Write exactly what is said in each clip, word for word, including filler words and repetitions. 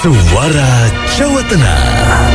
Suara Jawa Tengah.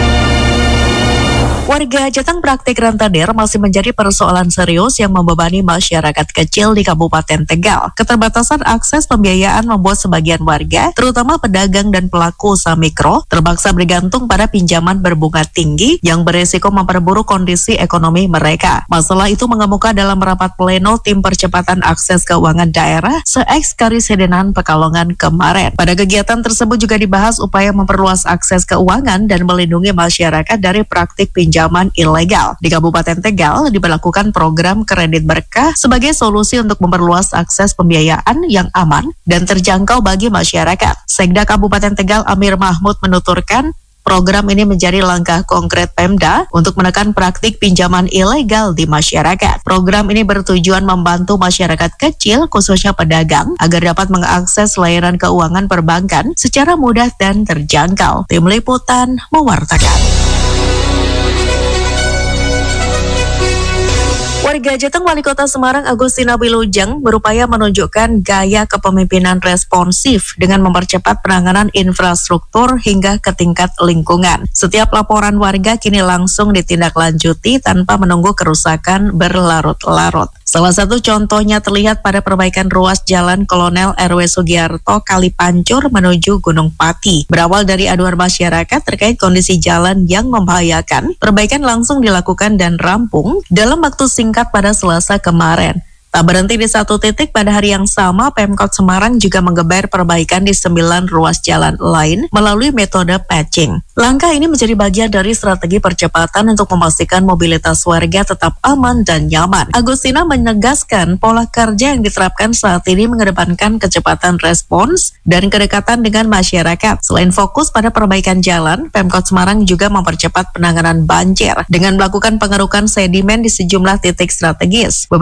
Warga Jateng praktik rentenir masih menjadi persoalan serius yang membebani masyarakat kecil di Kabupaten Tegal. Keterbatasan akses pembiayaan membuat sebagian warga, terutama pedagang dan pelaku usaha mikro, terpaksa bergantung pada pinjaman berbunga tinggi yang beresiko memperburuk kondisi ekonomi mereka. Masalah itu mengemuka dalam rapat pleno Tim Percepatan Akses Keuangan Daerah se-Eks Karisidenan Pekalongan kemarin. Pada kegiatan tersebut juga dibahas upaya memperluas akses keuangan dan melindungi masyarakat dari praktik pinjaman pinjaman ilegal. Di Kabupaten Tegal diberlakukan program kredit berkah sebagai solusi untuk memperluas akses pembiayaan yang aman dan terjangkau bagi masyarakat. Sekda Kabupaten Tegal Amir Mahmud menuturkan, program ini menjadi langkah konkret Pemda untuk menekan praktik pinjaman ilegal di masyarakat. Program ini bertujuan membantu masyarakat kecil, khususnya pedagang, agar dapat mengakses layanan keuangan perbankan secara mudah dan terjangkau. Tim Liputan mewartakan. Warga Jateng Wali Kota Semarang Agustina Wilujeng berupaya menunjukkan gaya kepemimpinan responsif dengan mempercepat penanganan infrastruktur hingga ke tingkat lingkungan. Setiap laporan warga kini langsung ditindaklanjuti tanpa menunggu kerusakan berlarut-larut. Salah satu contohnya terlihat pada perbaikan ruas jalan Kolonel R W Sugiarto Kalipancur menuju Gunung Pati. Berawal dari aduan masyarakat terkait kondisi jalan yang membahayakan, perbaikan langsung dilakukan dan rampung dalam waktu singkat pada Selasa kemarin. Tak berhenti di satu titik, pada hari yang sama Pemkot Semarang juga menggeber perbaikan di sembilan ruas jalan lain melalui metode patching. Langkah ini menjadi bagian dari strategi percepatan untuk memastikan mobilitas warga tetap aman dan nyaman. Agustina menegaskan pola kerja yang diterapkan saat ini mengedepankan kecepatan respons dan kedekatan dengan masyarakat. Selain fokus pada perbaikan jalan, Pemkot Semarang juga mempercepat penanganan banjir dengan melakukan pengerukan sedimen di sejumlah titik strategis.